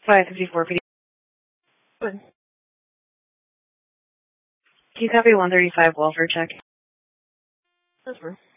554 PD. Can you copy 135 welfare check? That's true.